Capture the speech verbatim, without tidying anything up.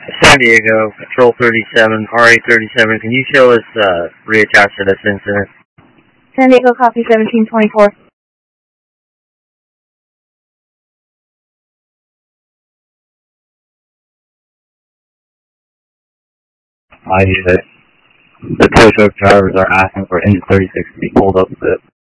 San Diego, Patrol thirty-seven, R A thirty-seven, can you show us uh, reattached to this incident? San Diego, copy seventeen twenty-four. I hear that the tow truck drivers are asking for engine thirty-six to be pulled up a bit.